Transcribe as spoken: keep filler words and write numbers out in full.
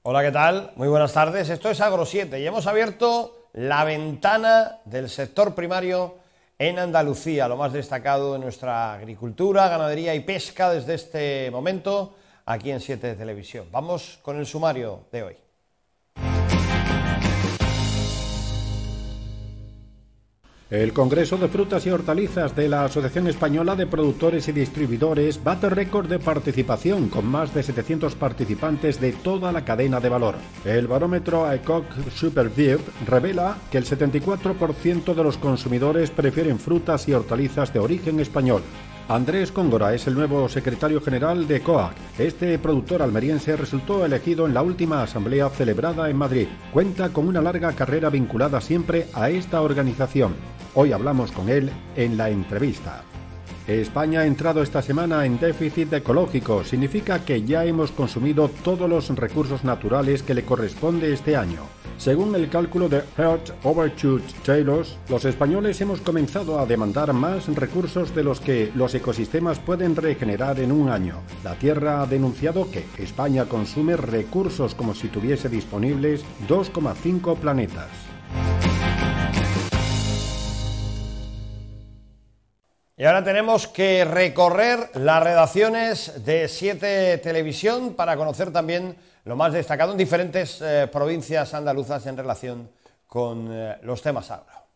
Hola, ¿qué tal? Muy buenas tardes. Esto es Agro siete y hemos abierto la ventana del sector primario en Andalucía, lo más destacado de nuestra agricultura, ganadería y pesca desde este momento aquí en siete Televisión. Vamos con el sumario de hoy. El Congreso de Frutas y Hortalizas de la Asociación Española de Productores y Distribuidores bate récord de participación con más de setecientos participantes de toda la cadena de valor. El barómetro A E C O C Superview revela que el setenta y cuatro por ciento de los consumidores prefieren frutas y hortalizas de origen español. Andrés Cóngora es el nuevo secretario general de C O A C. Este productor almeriense resultó elegido en la última asamblea celebrada en Madrid. Cuenta con una larga carrera vinculada siempre a esta organización. Hoy hablamos con él en la entrevista. España ha entrado esta semana en déficit ecológico. Significa que ya hemos consumido todos los recursos naturales que le corresponde este año. Según el cálculo de Earth Overshoot Taylors, los españoles hemos comenzado a demandar más recursos de los que los ecosistemas pueden regenerar en un año. La Tierra ha denunciado que España consume recursos como si tuviese disponibles dos coma cinco planetas. Y ahora tenemos que recorrer las redacciones de siete Televisión para conocer también lo más destacado en diferentes eh, provincias andaluzas en relación con eh, los temas agro.